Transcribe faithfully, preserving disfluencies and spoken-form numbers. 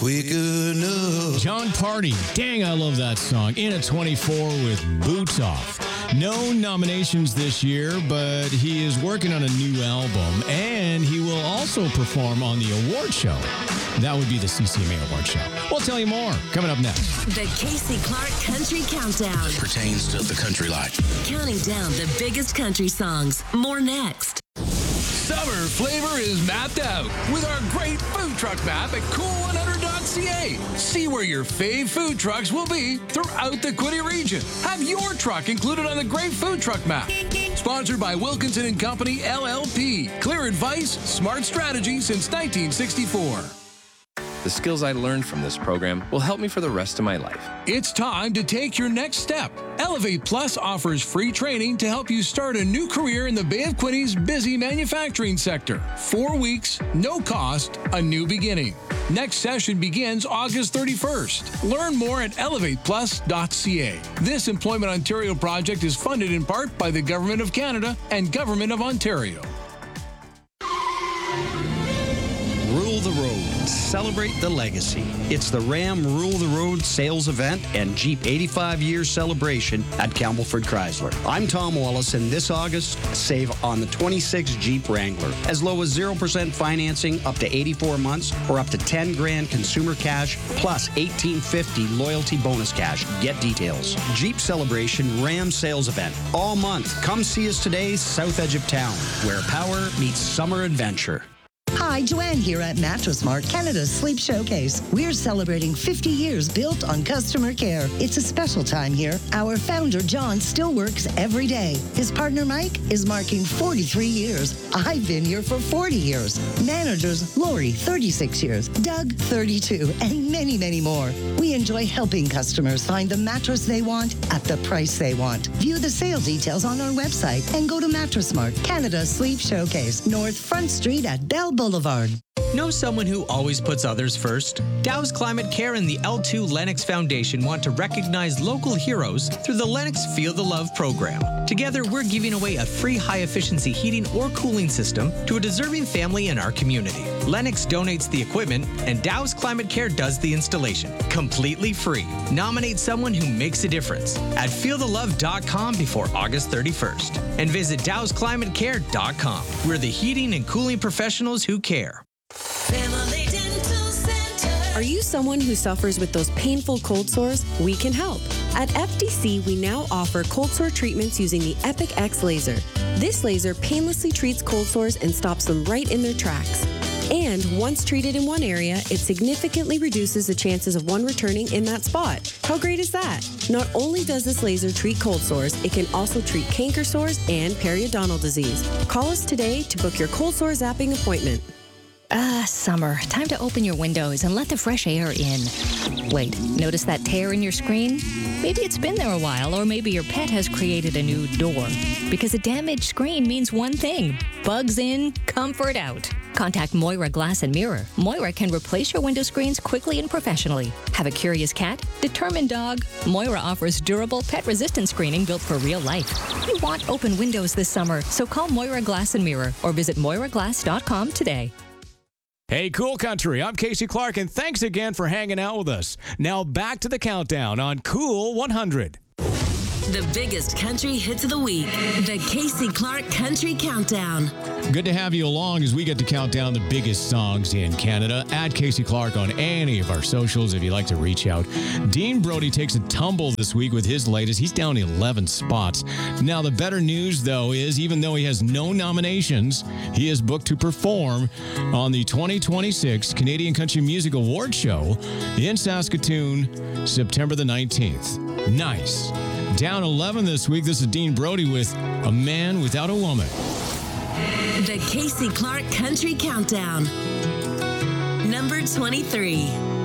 quick enough. John Party. Dang, I love that song. In at twenty-four with Boots Off. No nominations this year, but he is working on a new album, and he will also perform on the award show. That would be the C C M A Award Show. We'll tell you more coming up next. The Casey Clark Country Countdown. Pertains to the country life. Counting down the biggest country songs. More next. Summer flavor is mapped out with our great food truck map at cool one hundred dot c a. See where your fave food trucks will be throughout the Quinte region. Have your truck included on the great food truck map. Sponsored by Wilkinson and Company, L L P. Clear advice, smart strategy since nineteen sixty-four. The skills I learned from this program will help me for the rest of my life. It's time to take your next step. Elevate Plus offers free training to help you start a new career in the Bay of Quinte's busy manufacturing sector. Four weeks, no cost, a new beginning. Next session begins August thirty-first. Learn more at elevate plus dot c a. This Employment Ontario project is funded in part by the Government of Canada and Government of Ontario. Rule the Road. Celebrate the legacy. It's the Ram Rule the Road sales event and Jeep eighty-five year celebration at Campbellford Chrysler. I'm Tom Wallace, and this August, save on the twenty-six Jeep Wrangler. As low as zero percent financing up to eighty-four months or up to ten grand consumer cash plus eighteen fifty loyalty bonus cash. Get details. Jeep Celebration Ram sales event all month. Come see us today, south edge of town, where power meets summer adventure. Hi, Joanne here at Mattress Mart, Canada's Sleep Showcase. We're celebrating fifty years built on customer care. It's a special time here. Our founder, John, still works every day. His partner, Mike, is marking forty-three years. I've been here for forty years. Managers, Lori, thirty-six years. Doug, thirty-two, and many, many more. We enjoy helping customers find the mattress they want at the price they want. View the sale details on our website and go to Mattress Mart, Canada's Sleep Showcase, North Front Street at Bell Boulevard. Know someone who always puts others first? Dow's Climate Care and the L two Lennox Foundation want to recognize local heroes through the Lennox Feel the Love program. Together, we're giving away a free high-efficiency heating or cooling system to a deserving family in our community. Lennox donates the equipment, and Dow's Climate Care does the installation, completely free. Nominate someone who makes a difference at feel the love dot com before August thirty-first. And visit dows climate care dot com. We're the heating and cooling professionals who care. Family Dental Center. Are you someone who suffers with those painful cold sores? We can help. At F D C, we now offer cold sore treatments using the Epic X laser. This laser painlessly treats cold sores and stops them right in their tracks. And once treated in one area, it significantly reduces the chances of one returning in that spot. How great is that? Not only does this laser treat cold sores, it can also treat canker sores and periodontal disease. Call us today to book your cold sore zapping appointment. Ah, summer. Time to open your windows and let the fresh air in. Wait, notice that tear in your screen? Maybe it's been there a while, or maybe your pet has created a new door. Because a damaged screen means one thing: bugs in, comfort out. Contact Moira Glass and Mirror. Moira can replace your window screens quickly and professionally. Have a curious cat? Determined dog? Moira offers durable, pet-resistant screening built for real life. You want open windows this summer, so call Moira Glass and Mirror or visit moira glass dot com today. Hey, Cool Country, I'm Casey Clark, and thanks again for hanging out with us. Now back to the countdown on Cool one hundred. The biggest country hits of the week. The Casey Clark Country Countdown. Good to have you along as we get to count down the biggest songs in Canada. Add Casey Clark on any of our socials if you'd like to reach out. Dean Brody takes a tumble this week with his latest. He's down eleven spots. Now, the better news, though, is even though he has no nominations, he is booked to perform on the twenty twenty-six Canadian Country Music Award Show in Saskatoon, September the nineteenth. Nice. Down eleven this week, this is Dean Brody with A Man Without a Woman. The Casey Clark Country Countdown. Number twenty-three.